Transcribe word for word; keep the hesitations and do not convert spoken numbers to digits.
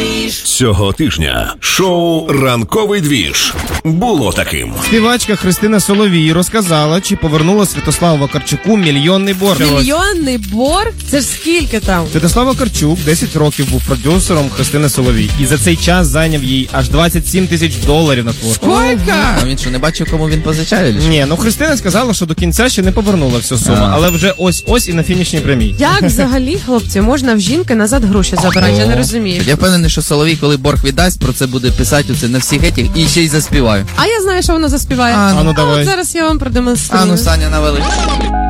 Цього тижня шоу «Ранковий двіж» було таким. Співачка Христина Соловій розказала, чи повернула Святославу Вакарчуку мільйонний борг. Мільйонний борг? Це ж скільки там? Святослав Вакарчук десять років був продюсером Христини Соловій. І за цей час зайняв їй аж двадцять сім тисяч доларів на творчість. Скільки? А він що, не бачив, кому він позичає? Ні, ну Христина сказала, що до кінця ще не повернула всю суму, А. але вже ось-ось і на фінішній прямій. Як взагалі, хлопці, можна в жінки назад гроші забирати? Я не розумію. Я впевнений, що Соловій, коли борг віддасть, про це буде писати оце на всіх етіх і ще й заспіваю. А я знаю, що вона заспіває. А, ну, А давай. от зараз я вам продемонструю. А ну, Саня, навели.